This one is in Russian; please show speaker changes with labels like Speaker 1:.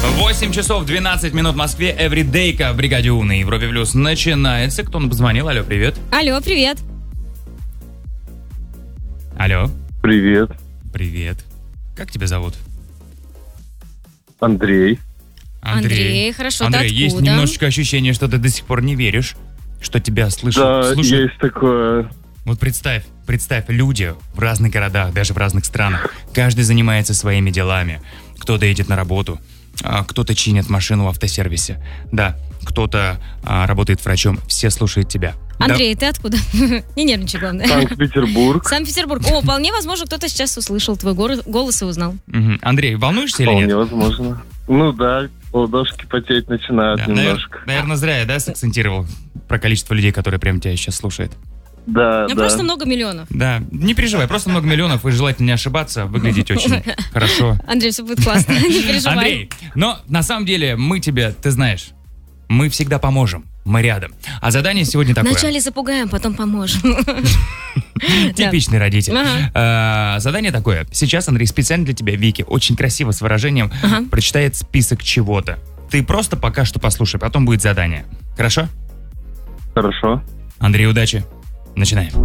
Speaker 1: 8 часов 12 минут в Москве. Эвридейка в бригаде У на Европе Плюс начинается. Кто нам позвонил? Алло, привет.
Speaker 2: Алло, привет.
Speaker 1: Алло.
Speaker 3: Привет.
Speaker 1: Привет. Как тебя зовут?
Speaker 3: Андрей.
Speaker 2: Андрей, хорошо,
Speaker 1: Андрей,
Speaker 2: ты
Speaker 1: есть
Speaker 2: откуда?
Speaker 1: немножечко ощущение, что ты до сих пор не веришь, что тебя слышат.
Speaker 3: Да,
Speaker 1: слушают.
Speaker 3: есть такое.
Speaker 1: Вот представь, люди в разных городах, даже в разных странах. Каждый занимается своими делами. Кто-то едет на работу, кто-то чинит машину в автосервисе. Да, кто-то работает врачом. Все слушают тебя.
Speaker 2: Андрей, ты откуда? Не нервничай, главное.
Speaker 3: Санкт-Петербург.
Speaker 2: Санкт-Петербург. О, вполне возможно, кто-то сейчас услышал твой голос и узнал.
Speaker 1: Мгм. Андрей, волнуешься или
Speaker 3: Вполне
Speaker 1: нет?
Speaker 3: возможно. Ну да, ладошки потеть начинают
Speaker 1: Да,
Speaker 3: немножко.
Speaker 1: наверное, зря я, сакцентировал про количество людей, которые прямо тебя сейчас слушают.
Speaker 3: Да,
Speaker 2: Ну,
Speaker 3: да.
Speaker 2: просто много миллионов.
Speaker 1: Да, не переживай, просто много миллионов, и желательно не ошибаться, выглядеть очень хорошо.
Speaker 2: Андрей, все будет классно, не переживай.
Speaker 1: Андрей, но на самом деле мы тебе, ты знаешь, мы всегда поможем, мы рядом. А задание сегодня такое.
Speaker 2: Вначале запугаем, потом поможем.
Speaker 1: Типичный родитель.
Speaker 2: Ага.
Speaker 1: Задание такое. Сейчас, Андрей, специально для тебя Вики, очень красиво с выражением,
Speaker 2: Ага.
Speaker 1: прочитает список чего-то. Ты просто пока что послушай, потом будет задание. Хорошо?
Speaker 3: Хорошо.
Speaker 1: Андрей, удачи. Начинаем.